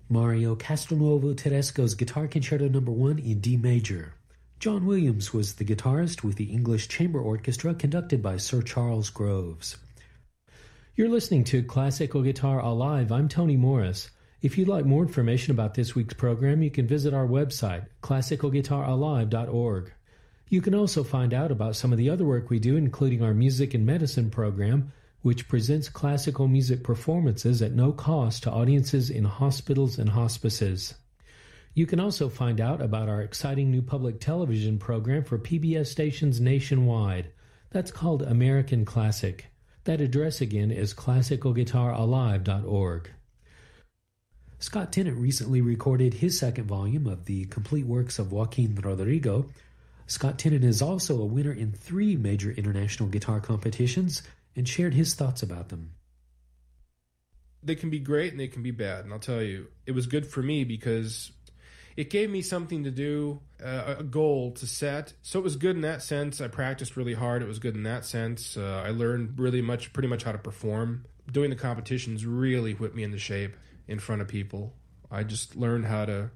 Mario Castelnuovo Tedesco's Guitar Concerto No. 1 in D major. John Williams was the guitarist with the English Chamber Orchestra conducted by Sir Charles Groves. You're listening to Classical Guitar Alive. I'm Tony Morris. If you'd like more information about this week's program, you can visit our website, classicalguitaralive.org. You can also find out about some of the other work we do, including our Music and Medicine program, which presents classical music performances at no cost to audiences in hospitals and hospices. You can also find out about our exciting new public television program for PBS stations nationwide. That's called American Classic. That address again is classicalguitaralive.org. Scott Tennant recently recorded his second volume of the complete works of Joaquin Rodrigo. Scott Tennant is also a winner in 3 major international guitar competitions and shared his thoughts about them. They can be great and they can be bad, and I'll tell you, it was good for me because it gave me something to do, a goal to set. So it was good in that sense. I practiced really hard. It was good in that sense. I learned pretty much how to perform. Doing the competitions really whipped me into shape in front of people. I just learned how to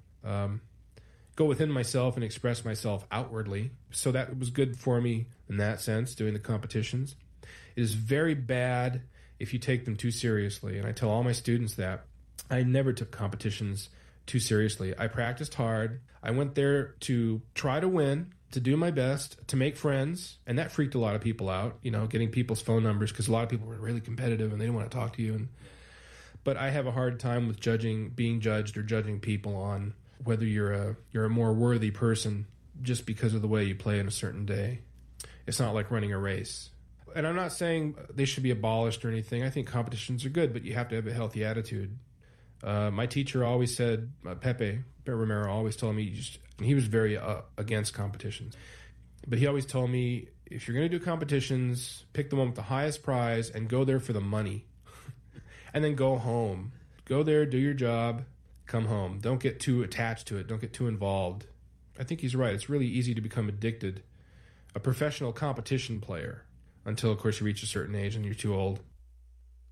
go within myself and express myself outwardly. So that was good for me in that sense, doing the competitions. It is very bad if you take them too seriously, and I tell all my students that. I never took competitions too seriously. I practiced hard. I went there to try to win, to do my best, to make friends, and that freaked a lot of people out, getting people's phone numbers, because a lot of people were really competitive and they didn't want to talk to you. But I have a hard time with being judged or judging people on whether you're a more worthy person just because of the way you play in a certain day. It's not like running a race. And I'm not saying they should be abolished or anything. I think competitions are good, but you have to have a healthy attitude. My teacher always said, Pepe Romero always told me, and he was very against competitions, but he always told me, if you're going to do competitions, pick the one with the highest prize and go there for the money. And then go home. Go there, do your job, come home. Don't get too attached to it. Don't get too involved. I think he's right. It's really easy to become addicted. A professional competition player, until, of course, you reach a certain age and you're too old.